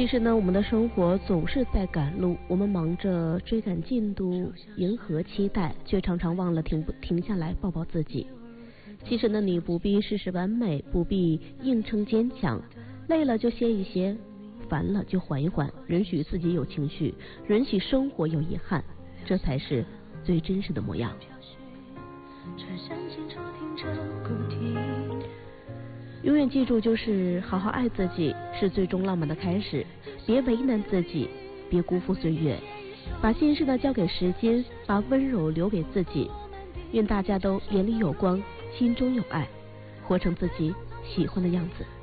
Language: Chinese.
其实呢，我们的生活总是在赶路，我们忙着追赶进度，迎合期待，却常常忘了停下来抱抱自己。其实呢，你不必事事完美，不必硬撑坚强，累了就歇一歇，烦了就缓一缓，允许自己有情绪，允许生活有遗憾，这才是最真实的模样。永远记住，就是好好爱自己是最终浪漫的开始，别为难自己，别辜负岁月，把心事呢交给时间，把温柔留给自己。愿大家都眼里有光，心中有爱，活成自己喜欢的样子。